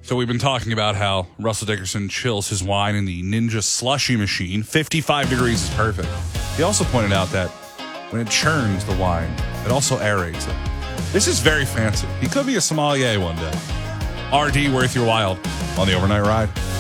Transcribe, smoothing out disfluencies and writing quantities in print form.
So we've been talking about how Russell Dickerson chills his wine in the Ninja slushy machine. 55 degrees is perfect. He also pointed out that when it churns the wine, it also aerates it. This is very fancy. He could be a sommelier one day. RD, Worth Your Wild on the Overnight Ride.